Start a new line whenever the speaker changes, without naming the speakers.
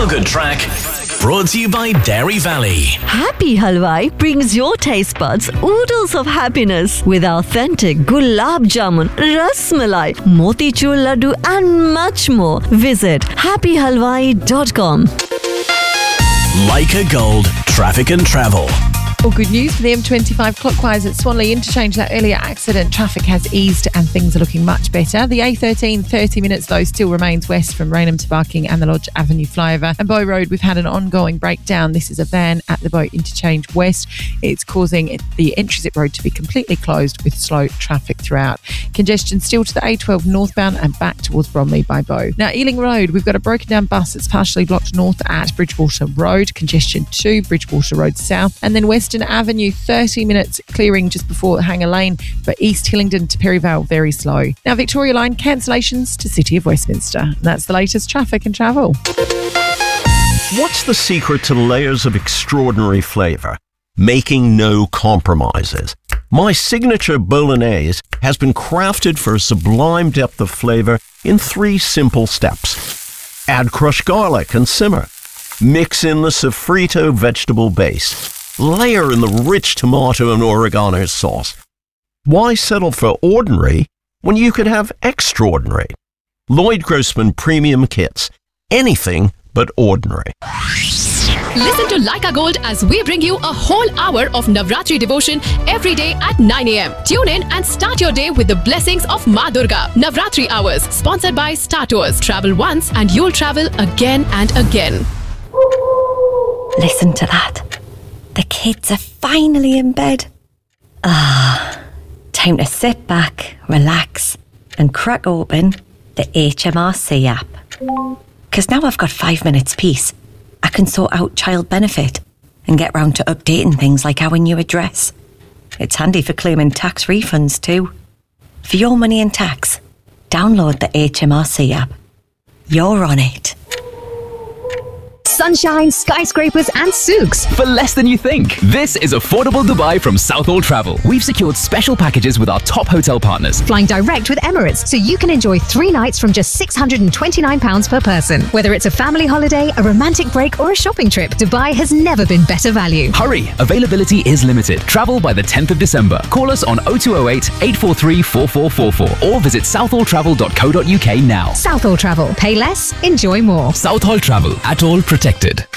feel-good track brought to you by Dairy Valley.
Happy Halwai brings your taste buds oodles of happiness with authentic gulab jamun, ras malai, motichur laddu and much more. Visit happyhalwai.com.
Leica Gold Traffic and Travel.
Well, good news for the M25 clockwise at Swanley Interchange. That earlier accident, traffic has eased and things are looking much better. The A13, 30 minutes though, still remains west from Rainham to Barking and the Lodge Avenue flyover. And Bow Road, we've had an ongoing breakdown. This is a van at the Bow Interchange West. It's causing the Entry-Zip Road to be completely closed with slow traffic throughout. Congestion still to the A12 northbound and back towards Bromley by Bow. Now, Ealing Road, we've got a broken down bus that's partially blocked north at Bridgewater Road. Congestion to Bridgewater Road south. And then Western Avenue, 30 minutes clearing just before Hanger Lane, but East Hillingdon to Perryvale, very slow. Now, Victoria Line, cancellations to City of Westminster. And that's the latest traffic and travel.
What's the secret to layers of extraordinary flavour? Making no compromises. My signature bolognese has been crafted for a sublime depth of flavour in 3 simple steps. Add crushed garlic and simmer. Mix in the sofrito vegetable base. Layer in the rich tomato and oregano sauce. Why settle for ordinary when you could have extraordinary? Lloyd Grossman Premium Kits. Anything but ordinary.
Listen to Leica Gold as we bring you a whole hour of Navratri devotion every day at 9 a.m. Tune in and start your day with the blessings of Ma Durga. Navratri Hours, sponsored by Star Tours. Travel once and you'll travel again and again.
Listen to that. The kids are finally in bed. Time to sit back, relax, and crack open the HMRC app. Because now I've got 5 minutes peace. I can sort out child benefit and get round to updating things like our new address. It's handy for claiming tax refunds too. For your money and tax, download the HMRC app. You're on it.
Sunshine, skyscrapers and souks.
For less than you think. This is Affordable Dubai from Southall Travel. We've secured special packages with our top hotel partners.
Flying direct with Emirates, so you can enjoy 3 nights from just £629 per person. Whether it's a family holiday, a romantic break or a shopping trip, Dubai has never been better value.
Hurry, availability is limited. Travel by the 10th of December. Call us on 0208 843 4444 or visit southalltravel.co.uk now.
Southall Travel. Pay less, enjoy more.
Southall Travel, at all protected.